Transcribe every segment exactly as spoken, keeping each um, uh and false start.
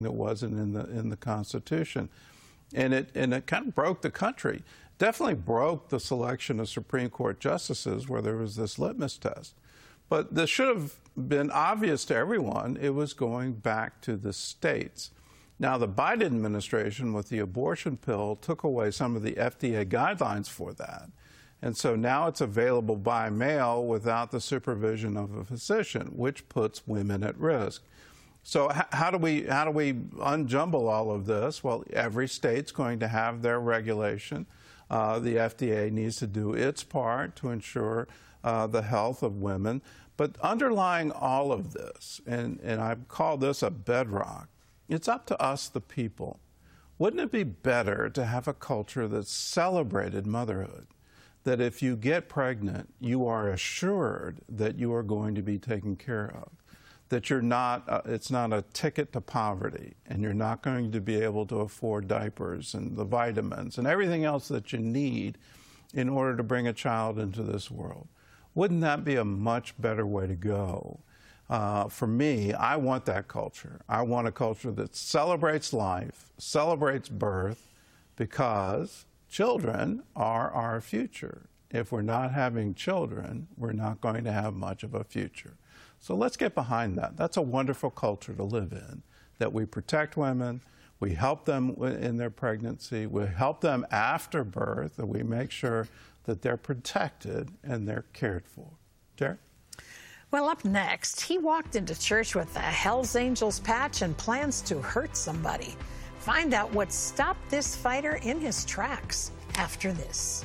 that wasn't in the in the Constitution. And it and it kind of broke the country. Definitely broke the selection of Supreme Court justices where there was this litmus test. But this should have been obvious to everyone. It was going back to the states. Now, the Biden administration with the abortion pill took away some of the F D A guidelines for that. And so now it's available by mail without the supervision of a physician, which puts women at risk. So how do we how do we unjumble all of this? Well, every state's going to have their regulation. Uh, the F D A needs to do its part to ensure uh, the health of women. But underlying all of this, and, and I call this a bedrock, it's up to us, the people. Wouldn't it be better to have a culture that celebrated motherhood? That if you get pregnant, you are assured that you are going to be taken care of, that you're not, uh, it's not a ticket to poverty, and you're not going to be able to afford diapers and the vitamins and everything else that you need in order to bring a child into this world. Wouldn't that be a much better way to go? Uh, for me, I want that culture. I want a culture that celebrates life, celebrates birth, because children are our future. If we're not having children, we're not going to have much of a future. So let's get behind that. That's a wonderful culture to live in, that we protect women, we help them in their pregnancy, we help them after birth, and we make sure that they're protected and they're cared for. Jerry? Well, up next, he walked into church with a Hells Angels patch and plans to hurt somebody. Find out what stopped this fighter in his tracks after this.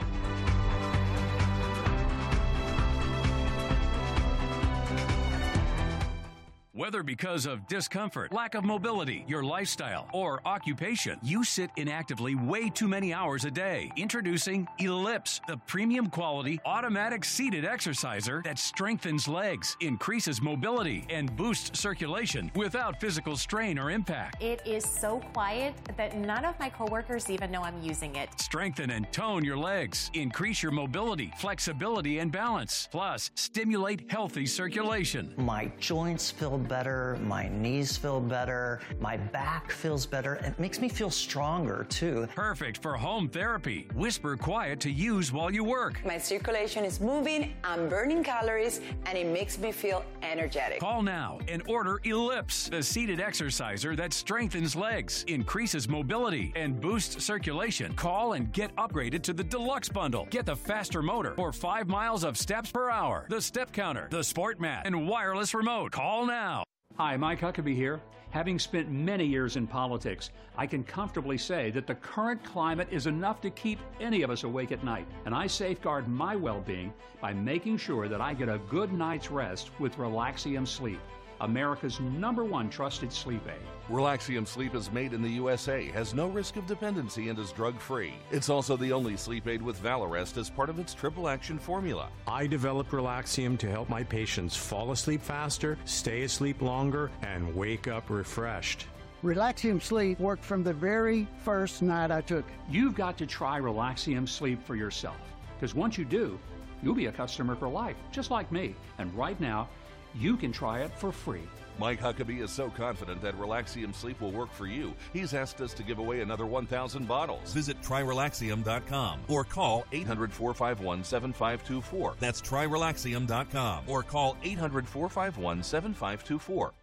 Whether because of discomfort, lack of mobility, your lifestyle, or occupation, you sit inactively way too many hours a day. Introducing Ellipse, the premium quality automatic seated exerciser that strengthens legs, increases mobility, and boosts circulation without physical strain or impact. It is so quiet that none of my coworkers even know I'm using it. Strengthen and tone your legs, increase your mobility, flexibility, and balance. Plus, stimulate healthy circulation. My joints feel better, my knees feel better, my back feels better. It makes me feel stronger too. Perfect for home therapy. Whisper quiet to use while you work. My circulation is moving, I'm burning calories, and it makes me feel energetic. Call now and order Ellipse, the seated exerciser that strengthens legs, increases mobility, and boosts circulation. Call and get upgraded to the Deluxe Bundle. Get the faster motor or five miles of steps per hour, the step counter, the sport mat, and wireless remote. Call now. Hi, Mike Huckabee here. Having spent many years in politics, I can comfortably say that the current climate is enough to keep any of us awake at night. And I safeguard my well-being by making sure that I get a good night's rest with Relaxium Sleep, America's number one trusted sleep aid. Relaxium Sleep is made in the U S A, has no risk of dependency, and is drug-free. It's also the only sleep aid with Valarest as part of its triple action formula. I developed Relaxium to help my patients fall asleep faster, stay asleep longer, and wake up refreshed. Relaxium Sleep worked from the very first night I took it. You've got to try Relaxium Sleep for yourself, because once you do, you'll be a customer for life, just like me. And right now, you can try it for free. Mike Huckabee is so confident that Relaxium Sleep will work for you, he's asked us to give away another one thousand bottles. Visit try relaxium dot com or call eight hundred, four five one, seven five two four. That's try relaxium dot com or call eight hundred, four five one, seven five two four.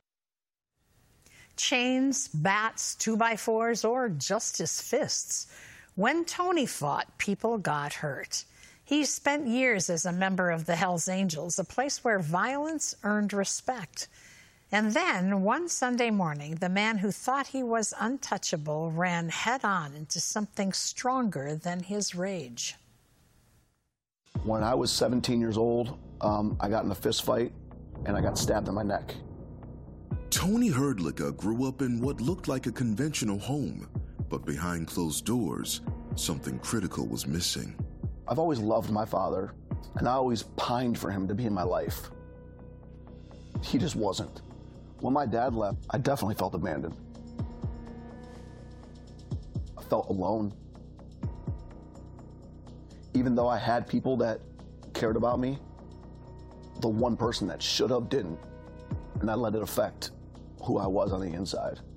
Chains, bats, two by fours, or just his fists. When Tony fought, people got hurt. He spent years as a member of the Hells Angels, a place where violence earned respect. And then, one Sunday morning, the man who thought he was untouchable ran head-on into something stronger than his rage. When I was seventeen years old, um, I got in a fist fight, and I got stabbed in my neck. Tony Hrdlicka grew up in what looked like a conventional home, but behind closed doors, something critical was missing. I've always loved my father, and I always pined for him to be in my life. He just wasn't. When my dad left, I definitely felt abandoned. I felt alone. Even though I had people that cared about me, the one person that should have didn't, and I let it affect who I was on the inside.